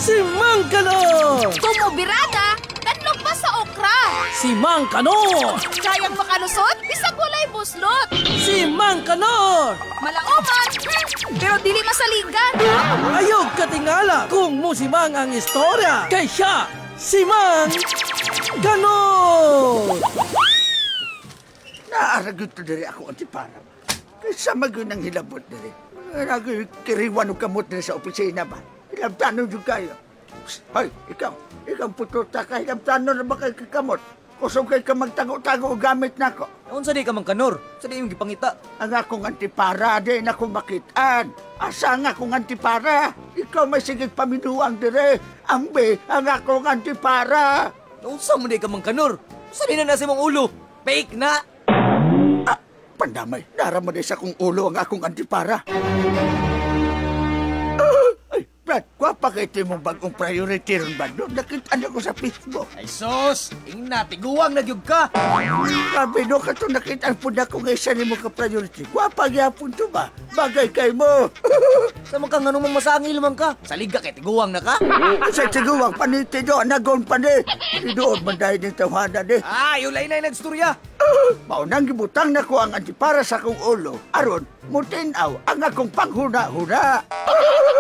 Si Mang Kanor! Kumubirada, tanlog pa sa okra. Si Mang Kanor! Kayang makalusot, bisag walay buslot. Si Mang Kanor! Malaoman, pero dili masaligan. Ayog katingala kung musimang ang istorya. Kay siya, si Mang Kanor! Naaragod to diri ako antipara. Kaysa magyun ang hilabot diri. Kiriwan o kamot diri sa opisina ba? Hilabtanon yung kayo. Hoy, ikaw pututa ka, hilabtanon na ba kay kakamot? Kusog kay ka magtago-tago o gamit na ko. Unsa di ka Mang Kanor? Sa di yung gipangita? Ang akong antipara, di na akong makitaan. Asa ang akong antipara? Ikaw may sigig paminuang dire. Ang ang akong antipara. Unsa mo di ka Mang Kanor? Sa di na nasa mong ulo? Fake na! Pandamay, naraman din sa kong ulo ang akong antipara. Ay, Brad, kwapa kayo ito mong bagong priority ron ba? Doon nakita ko sa Facebook. Ay sus! Ingna, tiguang na gyud ka! Sabi no, kato nakita po na kung isa ni mo ka-priority. Kwapa gyapon to ba? Bagay kay mo. Sa mga nga namang masangil man ka. Salig ka kay tiguang na ka? Sa tiguang paniti do, nagon pa ni. Idoon man dahil ng tawhana ni. Ah, yung lain-lain nagstorya. Maunang gibutang na ko ang antipara sa kong ulo. Aron, mutinaw ang akong panghuna-huna.